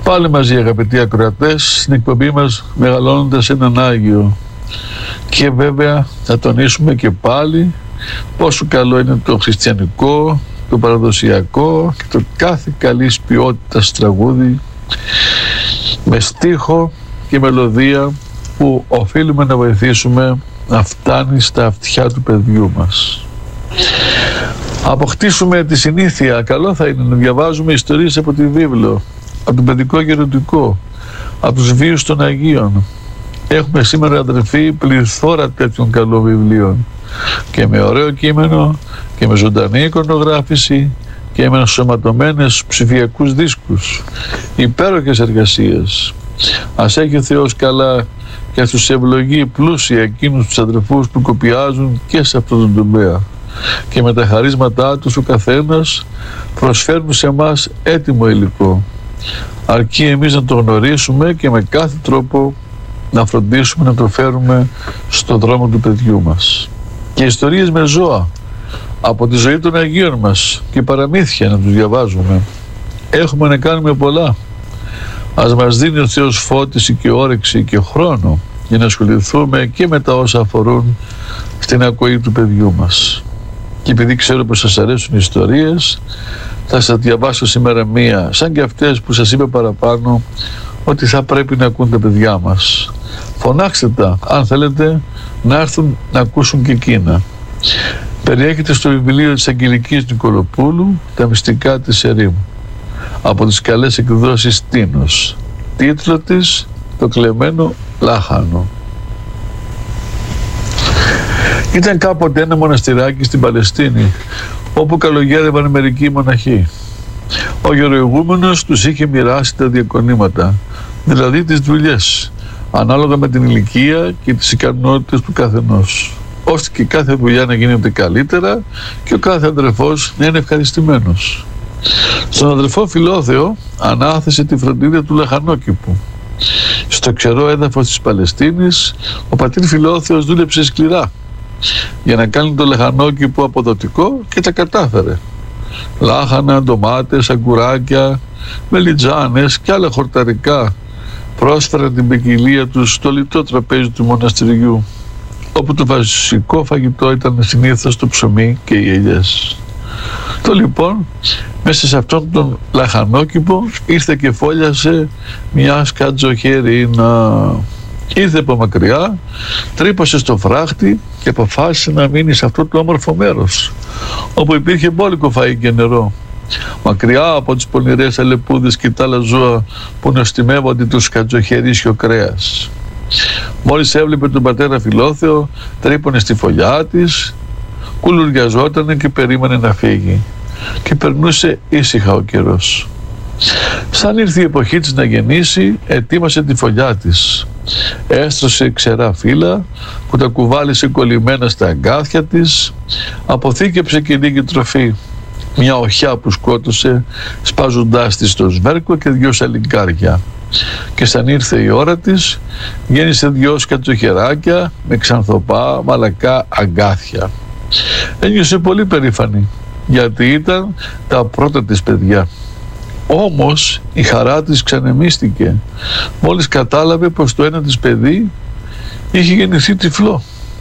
Πάλι μαζί, αγαπητοί ακροατές, στην εκπομπή μας Μεγαλώνοντας έναν Άγιο. Και βέβαια θα τονίσουμε και πάλι πόσο καλό είναι το χριστιανικό, το παραδοσιακό και το κάθε καλής ποιότητας τραγούδι με στίχο και μελωδία που οφείλουμε να βοηθήσουμε να φτάνει στα αυτιά του παιδιού μας. Αποκτήσουμε τη συνήθεια, καλό θα είναι να διαβάζουμε ιστορίες από τη βίβλο, από τον παιδικό γεροντικό, από τους βίους των Αγίων. Έχουμε σήμερα, αδερφοί, πληθώρα τέτοιων καλών βιβλίων και με ωραίο κείμενο και με ζωντανή εικονογράφηση και με ενσωματωμένες ψηφιακούς δίσκους, υπέροχες εργασίες. Ας έχει ο Θεός καλά και ας τους ευλογεί πλούσια εκείνους τους αδερφούς που κοπιάζουν και σε αυτόν τον τομέα και με τα χαρίσματά τους ο καθένας προσφέρουν σε εμάς έτοιμο υλικό, αρκεί εμείς να το γνωρίσουμε και με κάθε τρόπο να φροντίσουμε να το φέρουμε στον δρόμο του παιδιού μας. Και ιστορίες με ζώα από τη ζωή των Αγίων μας και παραμύθια να τους διαβάζουμε. Έχουμε να κάνουμε πολλά. Ας μας δίνει ο Θεός φώτιση και όρεξη και χρόνο για να ασχοληθούμε και με τα όσα αφορούν στην ακοή του παιδιού μας. Και επειδή ξέρω πως σας αρέσουν οι ιστορίες, θα σας διαβάσω σήμερα μία, σαν και αυτές που σας είπα παραπάνω, ότι θα πρέπει να ακούν τα παιδιά μας. Φωνάξτε τα, αν θέλετε, να έρθουν να ακούσουν και εκείνα. Περιέχεται στο βιβλίο της Αγγελικής Νικολοπούλου «Τα μυστικά της ερήμου» από τις καλές εκδόσεις Τίνος. Τίτλο της «Το κλεμμένο λάχανο». Ήταν κάποτε ένα μοναστηράκι στην Παλαιστίνη, όπου καλογέρευαν μερικοί μοναχοί. Ο γεροηγούμενος τους είχε μοιράσει τα διακονήματα, δηλαδή τις δουλειές, ανάλογα με την ηλικία και τις ικανότητες του καθενός, ώστε και κάθε δουλειά να γίνεται καλύτερα και ο κάθε αδερφός να είναι ευχαριστημένος. Στον αδερφό Φιλόθεο ανάθεσε τη φροντίδα του λαχανόκηπου. Στο ξερό έδαφος της Παλαιστίνης, ο πατήρ Φιλόθεος δούλεψε σκληρά για να κάνει το λαχανόκηπο αποδοτικό και τα κατάφερε. Λάχανα, ντομάτες, αγκουράκια, μελιτζάνες και άλλα χορταρικά πρόσφεραν την ποικιλία τους στο λιτό τραπέζι του μοναστηριού, όπου το βασικό φαγητό ήταν συνήθως το ψωμί και οι ελιές. Το λοιπόν, μέσα σε αυτόν τον λαχανόκηπο ήρθε και φόλιασε μια σκατζοχερίνα. Ήρθε από μακριά, τρύπωσε στο φράχτη και αποφάσισε να μείνει σε αυτό το όμορφο μέρος, όπου υπήρχε μπόλικο φαΐ και νερό, μακριά από τις πονηρές αλεπούδες και τα άλλα ζώα που νοστιμεύονται το σκατζοχερίσιο κρέας. Μόλις έβλεπε τον πατέρα Φιλόθεο, τρύπωνε στη φωλιά της, κουλουριαζότανε και περίμενε να φύγει. Και περνούσε ήσυχα ο καιρός. Σαν ήρθε η εποχή της να γεννήσει, ετοίμασε τη φωλιά της. Έστρωσε ξερά φύλλα που τα κουβάλισε κολλημένα στα αγκάθια της, αποθήκεψε και λίγη τροφή, μια οχιά που σκότωσε σπάζοντάς της στο σβέρκο και 2 σαλιγκάρια. Και σαν ήρθε η ώρα της, γέννησε 2 σκατσοχεράκια με ξανθοπά μαλακά αγκάθια. Ένιωσε πολύ περήφανη, γιατί ήταν τα πρώτα της παιδιά. Όμως η χαρά της ξανεμίστηκε μόλις κατάλαβε πως το ένα της παιδί είχε γεννηθεί τυφλό.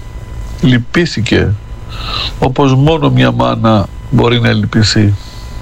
Λυπήθηκε, όπως μόνο μια μάνα μπορεί να λυπηθεί.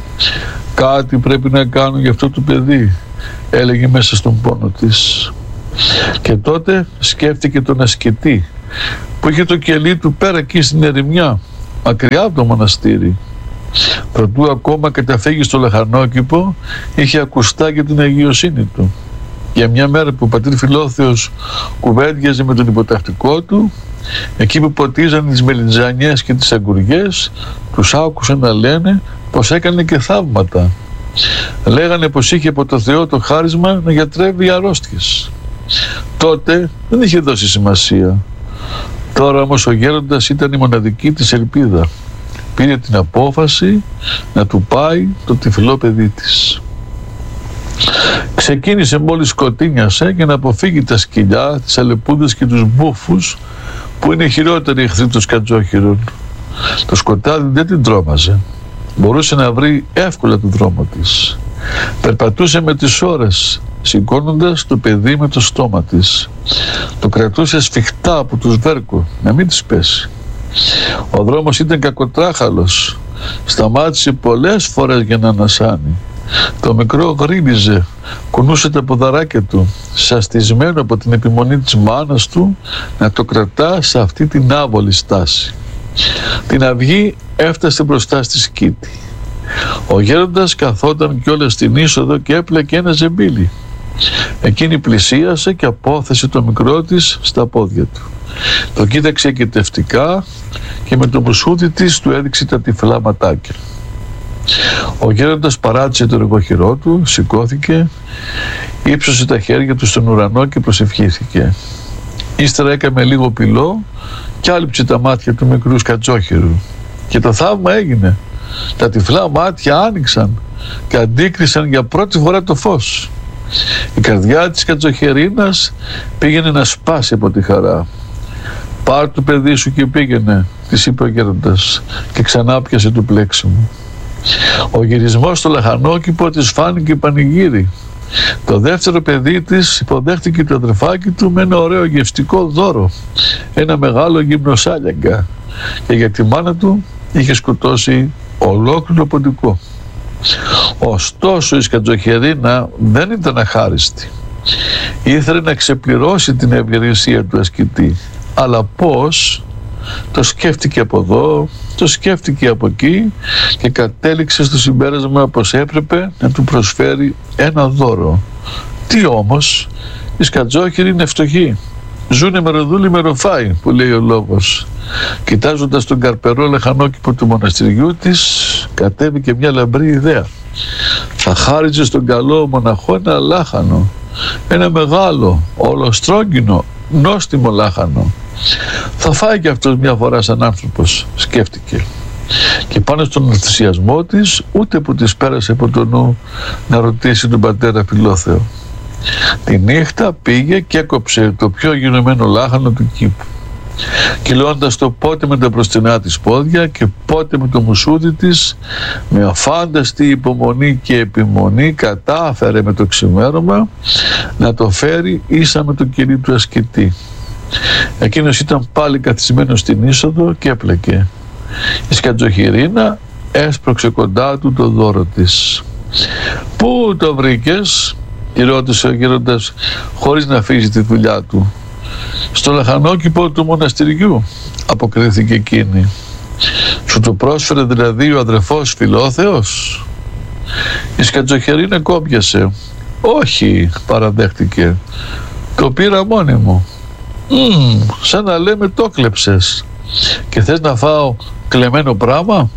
«Κάτι πρέπει να κάνω για αυτό το παιδί», έλεγε μέσα στον πόνο της. Και τότε σκέφτηκε τον ασκητή που είχε το κελί του πέρα εκεί στην ερημιά, μακριά από το μοναστήρι. Προτού ακόμα καταφύγει στο λαχανόκηπο, είχε ακουστά για την αγιοσύνη του. Για μια μέρα που ο πατήρ Φιλόθεος κουβέντιαζε με τον υποτακτικό του, εκεί που ποτίζαν τις μελιτζανιές και τις αγκουριές, τους άκουσε να λένε πως έκανε και θαύματα. Λέγανε πως είχε από το Θεό το χάρισμα να γιατρεύει αρρώστιες. Τότε δεν είχε δώσει σημασία. Τώρα όμως ο γέροντας ήταν η μοναδική της ελπίδα. Πήρε την απόφαση να του πάει το τυφλό παιδί της. Ξεκίνησε μόλις σκοτίνιασε για να αποφύγει τα σκυλιά, τις αλεπούδες και τους μπούφους που είναι χειρότεροι εχθροί των σκατζόχυρων. Το σκοτάδι δεν την τρόμαζε. Μπορούσε να βρει εύκολα τον δρόμο της. Περπατούσε με τις ώρες, σηκώνοντας το παιδί με το στόμα της. Το κρατούσε σφιχτά από τους βέρκου, να μην της πέσει. Ο δρόμος ήταν κακοτράχαλος. Σταμάτησε πολλές φορές για να ανασάνει. Το μικρό γρίνιζε, κουνούσε τα ποδαράκια του, σαστισμένο από την επιμονή της μάνας του να το κρατά σε αυτή την άβολη στάση. Την αυγή έφτασε μπροστά στη σκήτη. Ο γέροντας καθόταν κιόλας στην είσοδο και έπλεκε ένα ζεμπίλι. Εκείνη πλησίασε και απόθεσε το μικρό της στα πόδια του. Το κοίταξε εγκαιτευτικά και με το μπουσούδι της του έδειξε τα τυφλά ματάκια. Ο γέροντας παράτησε το εργοχειρό του, σηκώθηκε, ύψωσε τα χέρια του στον ουρανό και προσευχήθηκε. Ύστερα έκαμε λίγο πυλό και άλυψε τα μάτια του μικρού σκατζόχυρου. Και το θαύμα έγινε. Τα τυφλά μάτια άνοιξαν και αντίκρισαν για πρώτη φορά το φως. Η καρδιά της Κατζοχερίνας πήγαινε να σπάσει από τη χαρά. «Πάρ' το παιδί σου και πήγαινε», της είπε ο γέροντας, και ξανά πιασε το πλέξιμο. Ο γυρισμός στο λαχανόκηπο της φάνηκε πανηγύρι. Το δεύτερο παιδί της υποδέχτηκε το αδερφάκι του με ένα ωραίο γευστικό δώρο, ένα μεγάλο γυμνοσάλιαγκα, και για τη μάνα του είχε σκοτώσει ολόκληρο ποντικό. Ωστόσο η Σκατζοχερίνα δεν ήταν αχάριστη. Ήθελε να ξεπληρώσει την ευγενησία του ασκητή, αλλά πώς? Το σκέφτηκε από εδώ, το σκέφτηκε από εκεί και κατέληξε στο συμπέρασμα πως έπρεπε να του προσφέρει ένα δώρο. Τι όμως? Οι Σκατζόχυροι είναι φτωχοί. Ζούνε με ροδούλι με ροφάι, που λέει ο λόγος. Κοιτάζοντας τον καρπερό λαχανόκηπο του μοναστηριού της, κατέβηκε μια λαμπρή ιδέα. Θα χάριζε στον καλό μοναχό ένα λάχανο, ένα μεγάλο, ολοστρόγγινο, νόστιμο λάχανο. Θα φάει και αυτός μια φορά σαν άνθρωπος, σκέφτηκε. Και πάνω στον ενθουσιασμό της, ούτε που της πέρασε από το νου να ρωτήσει τον πατέρα Φιλόθεο. Τη νύχτα πήγε και έκοψε το πιο γεννημένο λάχανο του κήπου, κυλώντας το πότε με τα μπροστινά της πόδια και πότε με το μουσούδι της. Με αφάνταστη υπομονή και επιμονή κατάφερε με το ξημέρωμα να το φέρει ίσα με το κελί του ασκητή. Εκείνος ήταν πάλι καθισμένος στην είσοδο και έπλεκε. Η Σκατζοχερίνα έσπρωξε κοντά του το δώρο της. «Πού το βρήκες?» τη ρώτησε ο γέροντας χωρίς να αφήσει τη δουλειά του. «Στο λαχανόκηπο του μοναστηριού», αποκρίθηκε εκείνη. «Σου το πρόσφερε δηλαδή ο αδερφός Φιλόθεος?» Η Σκατζοχερίνα κόμπιασε. «Όχι», παραδέχτηκε, «το πήρα μόνη μου». Σαν να λέμε το κλέψες. Και θες να φάω κλεμμένο πράγμα?»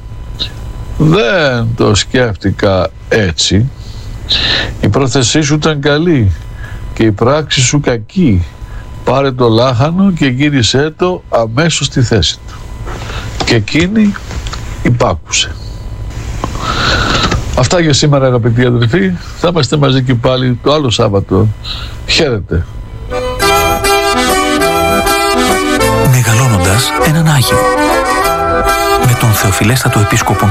«Δεν το σκέφτηκα έτσι. Η πρόθεσή σου ήταν καλή και η πράξη σου κακή. Πάρε το λάχανο και γύρισέ το αμέσως στη θέση του». Και εκείνη υπάκουσε. Αυτά για σήμερα, αγαπητοί αδελφοί. Θα είμαστε μαζί και πάλι το άλλο Σάββατο. Χαίρετε. Μεγαλώνοντας έναν Άγιο, με τον Θεοφιλέστατο Επίσκοπο